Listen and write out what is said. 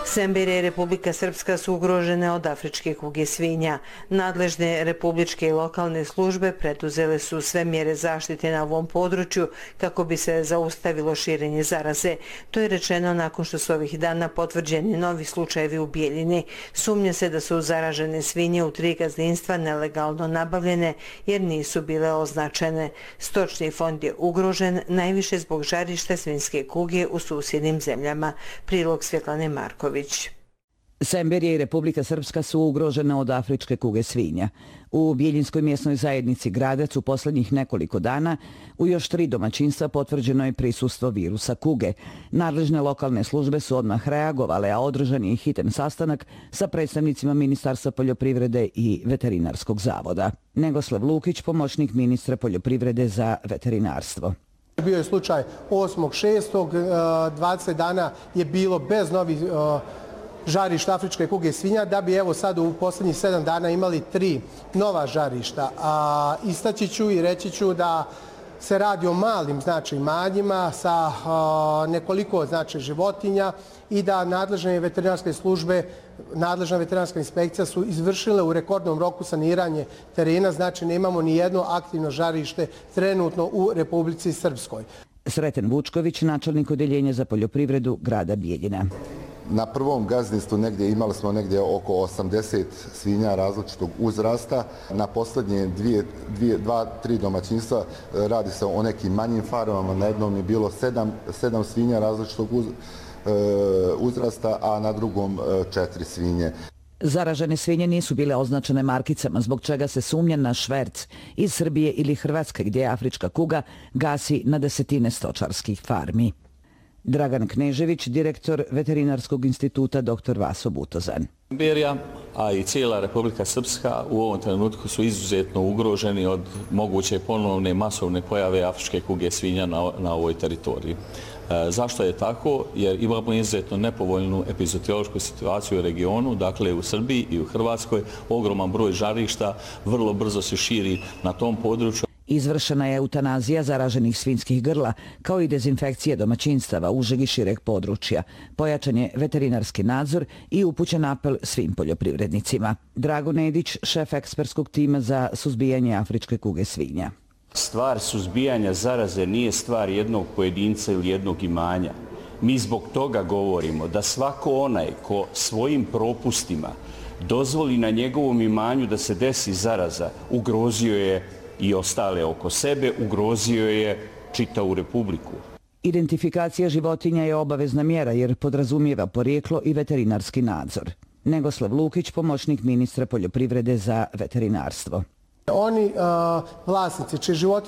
Semberija i Republika Srpska su ugrožene od afričke kuge svinja. Nadležne republičke i lokalne službe preduzele su sve mjere zaštite na ovom području kako bi se zaustavilo širenje zaraze. To je rečeno nakon što su ovih dana potvrđeni novi slučajevi u Bijeljini. Sumnja se da su zaražene svinje u 3 gazdinstva nelegalno nabavljene jer nisu bile označene. Stočni fond je ugrožen najviše zbog žarišta svinjske kuge u susjednim zemljama. Prilog Svjetlane Marković. Semberija i Republika Srpska su ugrožene od afričke kuge svinja. U Bijeljinskoj mjesnoj zajednici Gradac u posljednjih nekoliko dana u još 3 domaćinstva potvrđeno je prisustvo virusa kuge. Nadležne lokalne službe su odmah reagovale, a održan je hitan sastanak sa predstavnicima Ministarstva poljoprivrede i Veterinarskog zavoda. Negoslav Lukić, pomoćnik ministra poljoprivrede za veterinarstvo. Bio je slučaj 8.6. 20 dana je bilo bez novih žarišta afričke kuge svinja, da bi evo sad u posljednjih 7 dana imali 3 nova žarišta. Istaći ću i reći ću da se radi o malim imanjima sa nekoliko životinja i da nadležne veterinarske službe, nadležna veterinarska inspekcija su izvršile u rekordnom roku saniranje terena, znači nemamo ni jedno aktivno žarište trenutno u Republici Srpskoj. Sreten Vučković, načelnik odeljenja za poljoprivredu grada Bijeljina. Na prvom gazdinstvu imali smo negdje oko 80 svinja različitog uzrasta. Na posljednje 2-3 domaćinstva radi se o nekim manjim farmama. Na jednom je bilo 7 svinja različitog uzrasta, a na drugom 4 svinje. Zaražene svinje nisu bile označene markicama, zbog čega se sumnja na šverc iz Srbije ili Hrvatske, gdje afrička kuga gasi na desetine stočarskih farmi. Dragan Knežević, direktor Veterinarskog instituta dr. Vaso Butozan. Semberija, a i cijela Republika Srpska u ovom trenutku su izuzetno ugroženi od moguće ponovne masovne pojave afričke kuge svinja na ovoj teritoriji. Zašto je tako? Jer imamo izuzetno nepovoljnu epizootiološku situaciju u regionu, dakle u Srbiji i u Hrvatskoj. Ogroman broj žarišta vrlo brzo se širi na tom području. Izvršena je eutanazija zaraženih svinjskih grla, kao i dezinfekcije domaćinstava užeg i šireg područja. Pojačan je veterinarski nadzor i upućen apel svim poljoprivrednicima. Drago Nedić, šef ekspertskog tima za suzbijanje afričke kuge svinja. Stvar suzbijanja zaraze nije stvar jednog pojedinca ili jednog imanja. Mi zbog toga govorimo da svako onaj ko svojim propustima dozvoli na njegovom imanju da se desi zaraza, ugrozio je i ostale oko sebe, ugrozio je čitavu republiku. Identifikacija životinja je obavezna mjera jer podrazumijeva porijeklo i veterinarski nadzor. Negoslav Lukić, pomoćnik ministra poljoprivrede za veterinarstvo. Oni vlasnici čije životinje